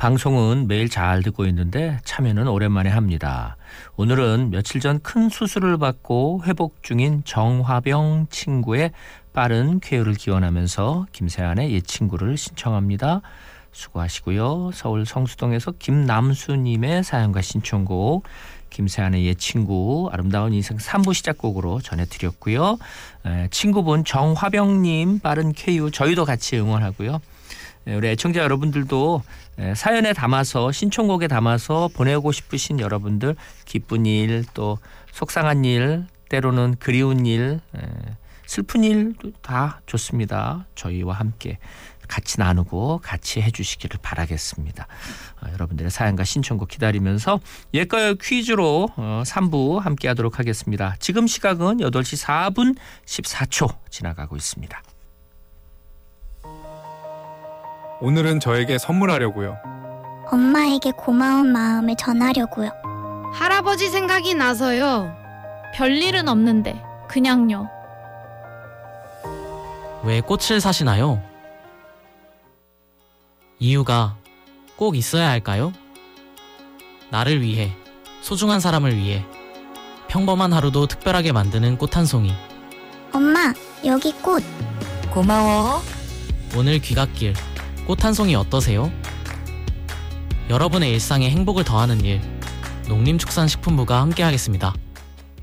방송은 매일 잘 듣고 있는데 참여는 오랜만에 합니다. 오늘은 며칠 전 큰 수술을 받고 회복 중인 정화병 친구의 빠른 쾌유를 기원하면서 김세환의 옛 친구를 신청합니다. 수고하시고요. 서울 성수동에서 김남수님의 사연과 신청곡 김세환의 옛 친구 아름다운 인생 3부 시작곡으로 전해드렸고요. 친구분 정화병님 빠른 쾌유 저희도 같이 응원하고요. 우리 애청자 여러분들도 사연에 담아서 신청곡에 담아서 보내고 싶으신 여러분들 기쁜 일 또 속상한 일 때로는 그리운 일 슬픈 일도 다 좋습니다. 저희와 함께 같이 나누고 같이 해주시기를 바라겠습니다. 여러분들의 사연과 신청곡 기다리면서 옛가요 퀴즈로 3부 함께 하도록 하겠습니다. 지금 시각은 8시 4분 14초 지나가고 있습니다. 오늘은 저에게 선물하려고요. 엄마에게 고마운 마음을 전하려고요. 할아버지 생각이 나서요. 별일은 없는데 그냥요. 왜 꽃을 사시나요? 이유가 꼭 있어야 할까요? 나를 위해, 소중한 사람을 위해 평범한 하루도 특별하게 만드는 꽃 한 송이. 엄마, 여기 꽃. 고마워. 오늘 귀갓길 꽃 한 송이 어떠세요? 여러분의 일상에 행복을 더하는 일, 농림축산식품부가 함께하겠습니다.